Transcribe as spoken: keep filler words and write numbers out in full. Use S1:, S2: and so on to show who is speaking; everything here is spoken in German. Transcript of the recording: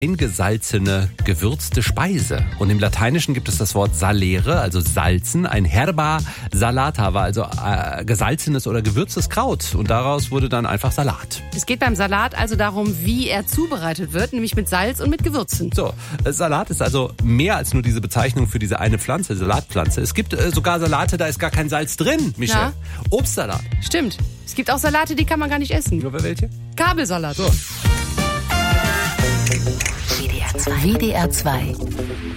S1: eingesalzene, gewürzte Speise. Und im Lateinischen gibt es das Wort salere, also salzen. Ein herba salata war also äh, gesalzenes oder gewürztes Kraut. Und daraus wurde dann einfach Salat.
S2: Es geht beim Salat also darum, wie er zubereitet wird, nämlich mit Salz und mit Gewürzen.
S1: So, äh, Salat ist also mehr als nur diese Bezeichnung für diese eine Pflanze, Salatpflanze. Es gibt äh, sogar Salate, da ist gar kein Salz drin, Michel.
S2: Ja.
S1: Obstsalat.
S2: Stimmt. Es gibt auch Salate, die kann man gar nicht essen.
S1: Nur welche?
S2: Kabelsalat.
S1: So.
S3: W D R zwei.